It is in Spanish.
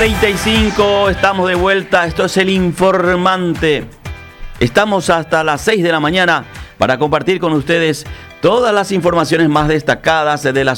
9:35, estamos de vuelta. Esto es El Informante. Estamos hasta las 6 de la mañana para compartir con ustedes todas las informaciones más destacadas de la